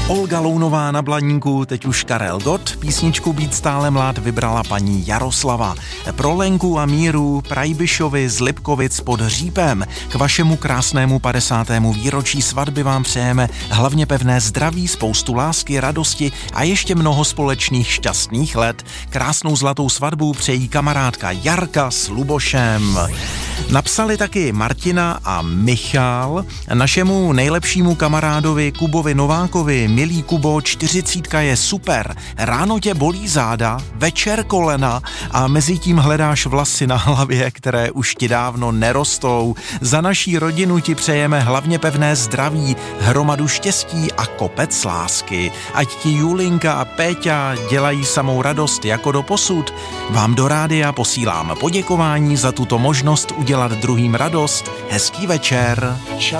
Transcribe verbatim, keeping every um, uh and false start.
Olga Lounová na Blaníku, teď už Karel Gott, písničku Být stále mlád vybrala paní Jaroslava. Pro Lenku a Míru Prajbišovi z Lipkovic pod Hřípem k vašemu krásnému padesátému výročí svatby vám přejeme hlavně pevné zdraví, spoustu lásky, radosti a ještě mnoho společných šťastných let. Krásnou zlatou svatbu přejí kamarádka Jarka s Lubošem. Napsali taky Martina a Michal, našemu nejlepšímu kamarádovi Kubovi Novákovi: milý Kubo, čtyřicítka je super, ráno tě bolí záda, večer kolena a mezi tím hledáš vlasy na hlavě, které už ti dávno nerostou. Za naší rodinu ti přejeme hlavně pevné zdraví, hromadu štěstí a kopec lásky. Ať ti Julinka a Péťa dělají samou radost jako doposud. Vám do rádia posílám poděkování za tuto možnost udělat druhým radost. Hezký večer.